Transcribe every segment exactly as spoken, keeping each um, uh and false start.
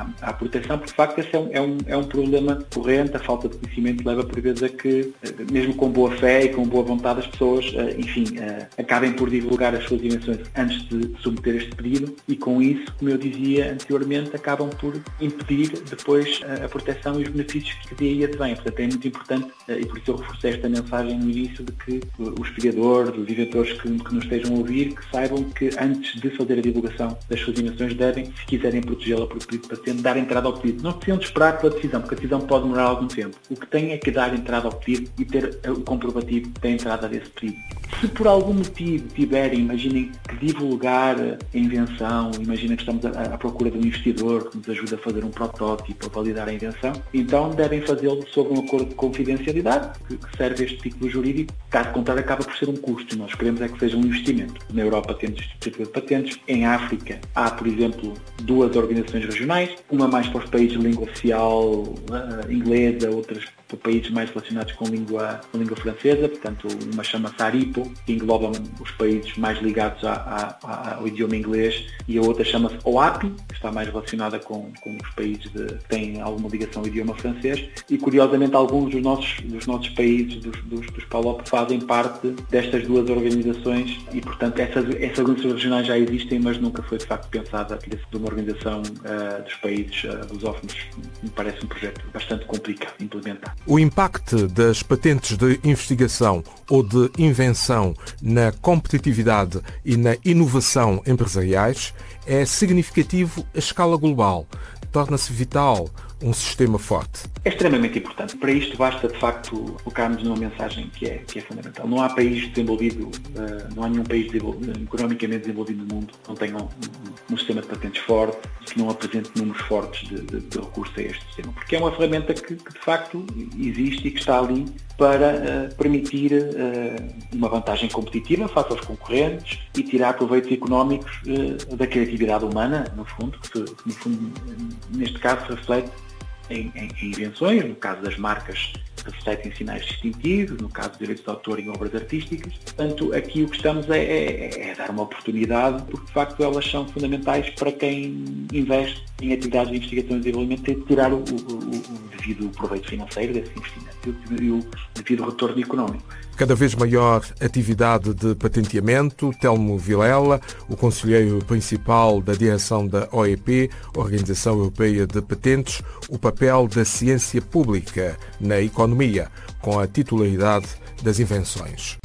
à, à proteção, porque de facto esse é um, é, um, é um problema corrente. A falta de conhecimento leva por vezes a que, mesmo com boa fé e com boa vontade, as pessoas, enfim, acabem por divulgar as suas invenções antes de submeter este pedido e com isso, como eu dizia anteriormente, acabam por impedir depois a proteção e os benefícios que daí advêm. Portanto, é muito importante, e por isso eu reforcei esta mensagem no início, de que os criadores, os inventores que, que nos estejam a ouvir, que saibam que antes de fazer a divulgação das suas invenções devem, se quiserem protegê-la por pedido de patente, dar entrada ao pedido. Não precisam de esperar pela decisão, porque a decisão pode demorar algum tempo. O que têm é que dar entrada ao pedido e ter o comprovativo da entrada desse pedido. Se por algum motivo tiverem, imaginem que divulgar a invenção, imaginem que estamos à, à procura de um investidor que nos ajuda a fazer um protótipo, a validar a invenção, então devem fazê-lo sob um acordo de confidencialidade que, que serve este título jurídico. Caso contrário, acaba por ser um custo. Nós queremos é que seja um investimento. Na Europa temos o Instituto de Patentes. Em África há, por exemplo, duas organizações regionais, uma mais para os países de língua oficial uh, inglesa, outras para países mais relacionados com língua, com língua francesa. Portanto, uma chama-se ARIPO, que engloba os países mais ligados a, a, a, ao idioma inglês, e a outra chama-se OAPI, que está mais relacionada com, com os países de, que têm alguma ligação ao idioma francês, e curiosamente alguns dos nossos, dos nossos países, dos, dos, dos PALOP, fazem parte destas duas organizações e, portanto, essas, essas organizações regionais já existem, mas nunca foi de facto pensada a criação de uma organização uh, dos países uh, lusófonos. Me parece um projeto bastante complicado de implementar. O impacto das patentes de investigação ou de invenção na competitividade e na inovação empresariais é significativo a escala global. Torna-se vital um sistema forte. É extremamente importante. Para isto basta, de facto, focarmos numa mensagem que é, que é fundamental. Não há país desenvolvido, uh, não há nenhum país desenvolvido, economicamente desenvolvido no mundo que não tenha um, um, um sistema de patentes forte, que não apresente números fortes de, de, de recurso a este sistema. Porque é uma ferramenta que, que de facto, existe e que está ali para uh, permitir uh, uma vantagem competitiva face aos concorrentes e tirar proveitos económicos uh, da criatividade humana, no fundo, que, que no fundo, neste caso, se reflete Em, em, em invenções, no caso das marcas refletem sinais distintivos, no caso de direitos de autor em obras artísticas. Portanto, aqui o que estamos é, é, é dar uma oportunidade, porque de facto elas são fundamentais para quem investe em atividades de investigação e desenvolvimento e tirar o, o, o devido proveito financeiro desse investimento e o devido retorno económico. Cada vez maior atividade de patenteamento. Telmo Vilela, o conselheiro principal da direção da O E P, Organização Europeia de Patentes, o papel da ciência pública na economia, com a titularidade das invenções.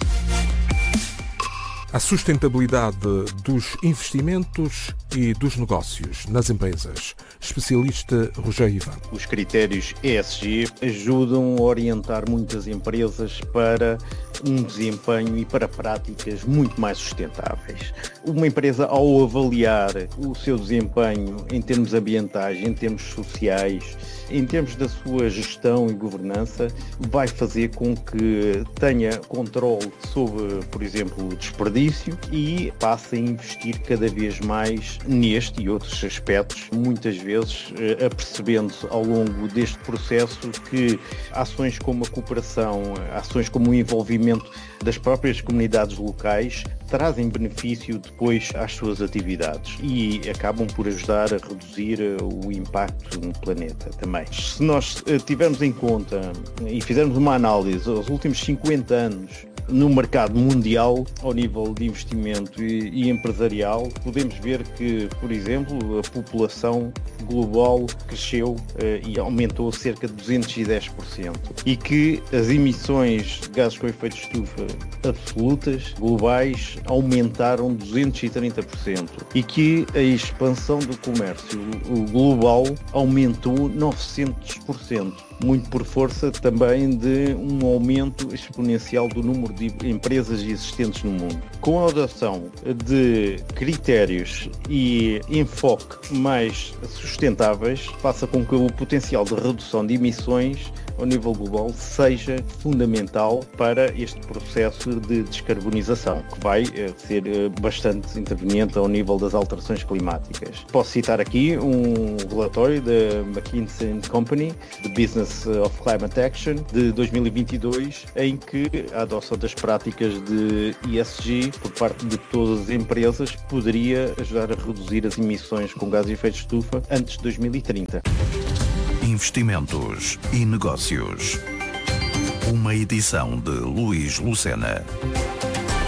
A sustentabilidade dos investimentos e dos negócios nas empresas. Especialista Rogério Ivan. Os critérios E S G ajudam a orientar muitas empresas para um desempenho e para práticas muito mais sustentáveis. Uma empresa, ao avaliar o seu desempenho em termos ambientais, em termos sociais, em termos da sua gestão e governança, vai fazer com que tenha controle sobre, por exemplo, o desperdício e passe a investir cada vez mais neste e outros aspectos, muitas vezes apercebendo-se ao longo deste processo que ações como a cooperação, ações como o envolvimento das próprias comunidades locais trazem benefício depois às suas atividades e acabam por ajudar a reduzir o impacto no planeta também. Se nós tivermos em conta e fizermos uma análise aos últimos cinquenta anos no mercado mundial, ao nível de investimento e, e empresarial, podemos ver que, por exemplo, a população global cresceu eh, e aumentou cerca de duzentos e dez por cento e que as emissões de gases com efeito de estufa absolutas, globais, aumentaram duzentos e trinta por cento e que a expansão do comércio global aumentou novecentos por cento. Muito por força também de um aumento exponencial do número de empresas existentes no mundo. Com a adoção de critérios e enfoque mais sustentáveis, faça com que o potencial de redução de emissões ao nível global seja fundamental para este processo de descarbonização, que vai uh, ser uh, bastante interveniente ao nível das alterações climáticas. Posso citar aqui um relatório da McKinsey and Company, The Business of Climate Action, de dois mil e vinte e dois, em que a adoção das práticas de E S G por parte de todas as empresas poderia ajudar a reduzir as emissões com gases de efeito de estufa antes de dois mil e trinta. Investimentos e negócios. Uma edição de Luís Lucena.